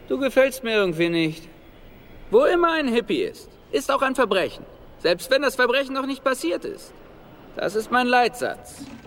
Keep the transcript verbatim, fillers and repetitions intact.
Du gefällst mir irgendwie nicht. Wo immer ein Hippie ist, ist auch ein Verbrechen. Selbst wenn das Verbrechen noch nicht passiert ist. Das ist mein Leitsatz.